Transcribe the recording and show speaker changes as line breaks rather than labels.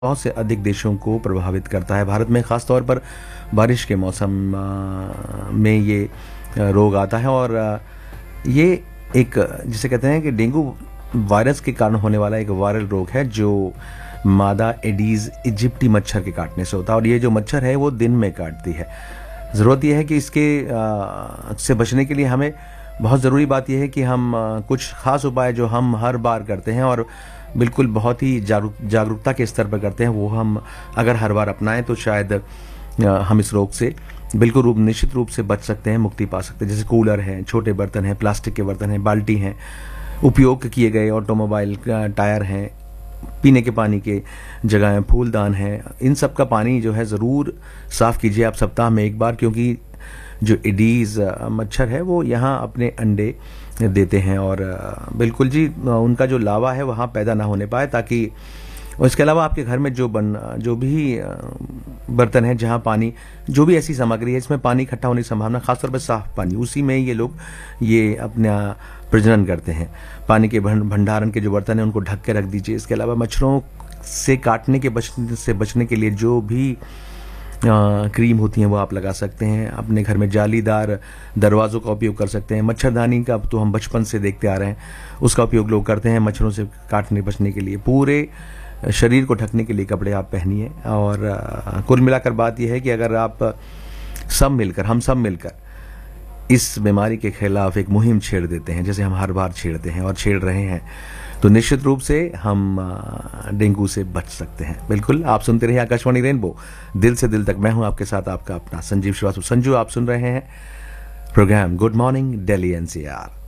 बहुत से अधिक देशों को प्रभावित करता है। भारत में ख़ास तौर पर बारिश के मौसम में ये रोग आता है और ये एक जिसे कहते हैं कि डेंगू वायरस के कारण होने वाला एक वायरल रोग है जो मादा एडीज इजिप्टी मच्छर के काटने से होता है और ये जो मच्छर है वो दिन में काटती है। ज़रूरत यह है कि इसके से बचने के लिए हमें बहुत ज़रूरी बात यह है कि हम कुछ ख़ास उपाय जो हम हर बार करते हैं और बिल्कुल बहुत ही जागरूकता के स्तर पर करते हैं वो हम अगर हर बार अपनाएं तो शायद हम इस रोग से बिल्कुल निश्चित रूप से बच सकते हैं, मुक्ति पा सकते हैं। जैसे कूलर हैं, छोटे बर्तन हैं, प्लास्टिक के बर्तन हैं, बाल्टी हैं, उपयोग किए गए ऑटोमोबाइल टायर हैं, पीने के पानी के जगह फूलदान हैं, इन सब का पानी जो है ज़रूर साफ़ कीजिए आप सप्ताह में एक बार, क्योंकि जो एडीज मच्छर है वो यहाँ अपने अंडे देते हैं और बिल्कुल जी उनका जो लावा है वहाँ पैदा ना होने पाए, ताकि और इसके अलावा आपके घर में जो भी बर्तन है जहाँ पानी जो भी ऐसी सामग्री है इसमें पानी इकट्ठा होने की संभावना, खासतौर पर साफ पानी, उसी में ये लोग ये अपना प्रजनन करते हैं। पानी के भंडारण के जो बर्तन है उनको ढक के रख दीजिए। इसके अलावा मच्छरों से काटने के बचने के लिए जो भी क्रीम होती हैं वो आप लगा सकते हैं। अपने घर में जालीदार दरवाज़ों का उपयोग कर सकते हैं। मच्छरदानी का तो हम बचपन से देखते आ रहे हैं, उसका उपयोग लोग करते हैं मच्छरों से काटने बचने के लिए। पूरे शरीर को ढकने के लिए कपड़े आप पहनिए और कुल मिलाकर बात यह है कि अगर आप हम सब मिलकर इस बीमारी के खिलाफ एक मुहिम छेड़ देते हैं, जैसे हम हर बार छेड़ते हैं और छेड़ रहे हैं, तो निश्चित रूप से हम डेंगू से बच सकते हैं। बिल्कुल, आप सुनते रहिए आकाशवाणी रेनबो, दिल से दिल तक। मैं हूं आपके साथ आपका अपना संजीव श्रीवास्तव। संजू, आप सुन रहे हैं programme good morning Delhi NCR.